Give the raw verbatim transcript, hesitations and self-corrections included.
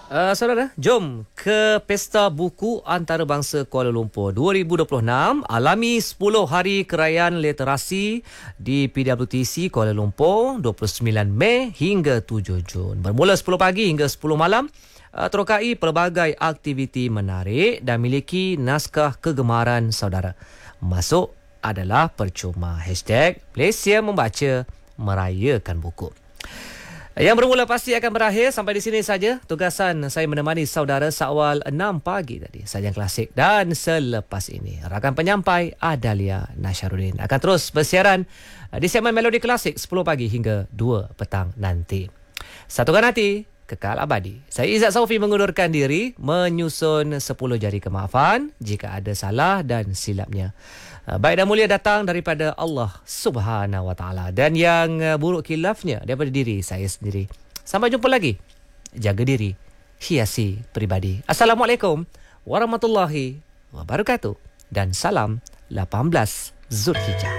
Uh, saudara, jom ke Pesta Buku Antarabangsa Kuala Lumpur dua ribu dua puluh enam. Alami sepuluh hari kerajaan literasi di P W T C Kuala Lumpur dua puluh sembilan Mei hingga tujuh Jun. Bermula sepuluh pagi hingga sepuluh malam. Uh, terokai pelbagai aktiviti menarik dan miliki naskah kegemaran saudara. Masuk adalah percuma. Hashtag Malaysia Membaca Merayakan Buku. Yang bermula pasti akan berakhir. Sampai di sini saja tugasan saya menemani saudara seawal enam pagi tadi. Sajian klasik, dan selepas ini rakan penyampai Adalia Nasharuddin akan terus bersiaran di segmen Melodi Klasik sepuluh pagi hingga dua petang nanti. Satukan hati, kekal abadi. Saya Izzat Saufi mengundurkan diri, menyusun sepuluh jari kemaafan jika ada salah dan silapnya. Baik dan mulia datang daripada Allah Subhanahu Wa Taala, dan yang buruk khilafnya daripada diri saya sendiri. Sampai jumpa lagi. Jaga diri, hiasi peribadi. Assalamualaikum warahmatullahi wabarakatuh, dan salam lapan belas Zulhijjah.